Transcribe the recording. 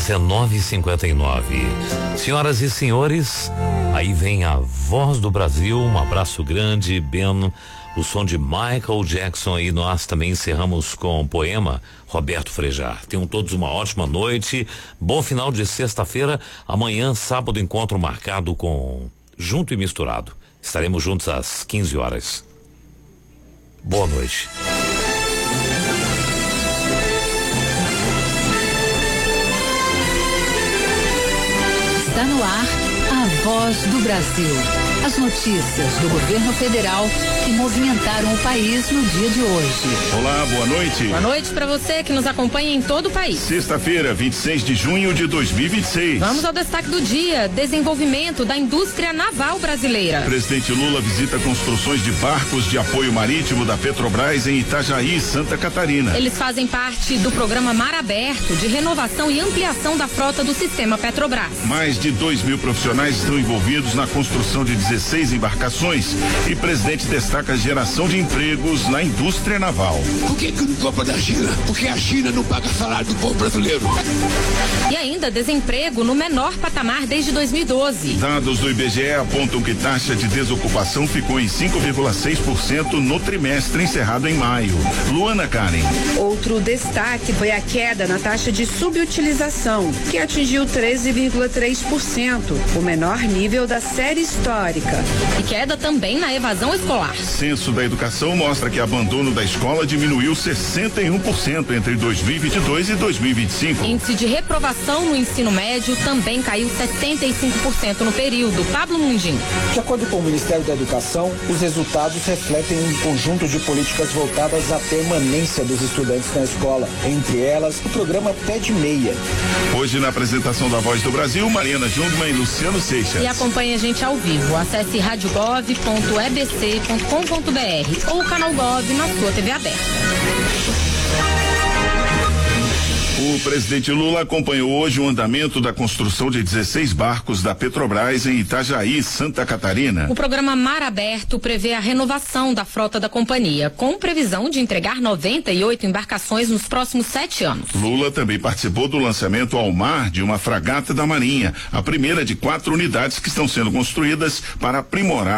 19h59. Senhoras e senhores, aí vem a voz do Brasil. Um abraço grande, Ben. O som de Michael Jackson, e nós também encerramos com o poema Roberto Frejá. Tenham todos uma ótima noite, bom final de sexta-feira. Amanhã, sábado, encontro marcado com Junto e Misturado. Estaremos juntos às 15 horas. Boa noite. Está no ar a Voz do Brasil. As notícias do governo federal que movimentaram o país no dia de hoje. Olá, boa noite. Boa noite para você que nos acompanha em todo o país. Sexta-feira, 26 de junho de 2026. Vamos ao destaque do dia: desenvolvimento da indústria naval brasileira. Presidente Lula visita construções de barcos de apoio marítimo da Petrobras em Itajaí, Santa Catarina. Eles fazem parte do programa Mar Aberto, de renovação e ampliação da frota do sistema Petrobras. Mais de 2.000 profissionais estão envolvidos na construção de 16 embarcações, e presidente destaca a geração de empregos na indústria naval. Por que não compra da China? Porque a China não paga salário do povo brasileiro. E ainda desemprego no menor patamar desde 2012. Dados do IBGE apontam que taxa de desocupação ficou em 5,6% no trimestre encerrado em maio. Luana Karen. Outro destaque foi a queda na taxa de subutilização, que atingiu 13,3%, o menor nível da série histórica. E queda também na evasão escolar. Censo da Educação mostra que abandono da escola diminuiu 61% entre 2022 e 2025. Índice de reprovação no ensino médio também caiu 75% no período. Pablo Mundim. De acordo com o Ministério da Educação, os resultados refletem um conjunto de políticas voltadas à permanência dos estudantes na escola. Entre elas, o programa Pé de Meia. Hoje, na apresentação da Voz do Brasil, Mariana Jungmann e Luciano Seixas. E acompanhe a gente ao vivo. Acesse radiogov.ebc.com.br ou o canal Gov na sua TV aberta. O presidente Lula acompanhou hoje o andamento da construção de 16 barcos da Petrobras em Itajaí, Santa Catarina. O programa Mar Aberto prevê a renovação da frota da companhia, com previsão de entregar 98 embarcações nos próximos 7 anos. Lula também participou do lançamento ao mar de uma fragata da Marinha, a primeira de 4 unidades que estão sendo construídas para aprimorar